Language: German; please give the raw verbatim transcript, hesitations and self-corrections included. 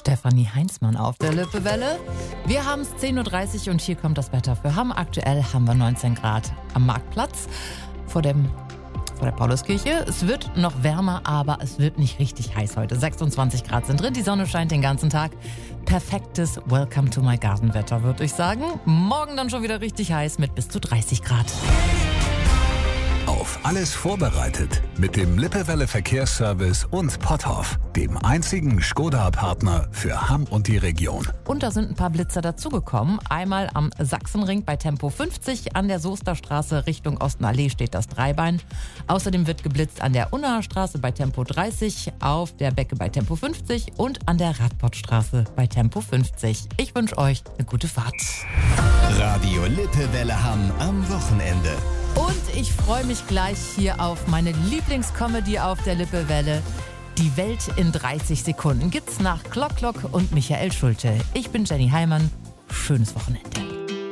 Stefanie Heinzmann auf der Lippewelle. Wir haben es zehn Uhr dreißig und hier kommt das Wetter für Hamm. Aktuell haben wir neunzehn Grad am Marktplatz vor dem vor der Pauluskirche. Es wird noch wärmer, aber es wird nicht richtig heiß heute. sechsundzwanzig Grad sind drin, die Sonne scheint den ganzen Tag. Perfektes Welcome to my Garden Wetter, würde ich sagen. Morgen dann schon wieder richtig heiß mit bis zu dreißig Grad. Auf alles vorbereitet mit dem Lippewelle Verkehrsservice und Potthoff, dem einzigen Skoda-Partner für Hamm und die Region. Und da sind ein paar Blitzer dazugekommen. Einmal am Sachsenring bei Tempo fünfzig, an der Soesterstraße Richtung Ostenallee steht das Dreibein. Außerdem wird geblitzt an der Unnaer Straße bei Tempo dreißig, auf der Becke bei Tempo fünfzig und an der Radportstraße bei Tempo fünfzig. Ich wünsche euch eine gute Fahrt. Radio Lippewelle Hamm am Wochenende. Und ich freue mich gleich hier auf meine Lieblingscomedy auf der Lippewelle. Die Welt in dreißig Sekunden gibt's nach Klock Klock und Michael Schulte. Ich bin Jenny Heimann. Schönes Wochenende.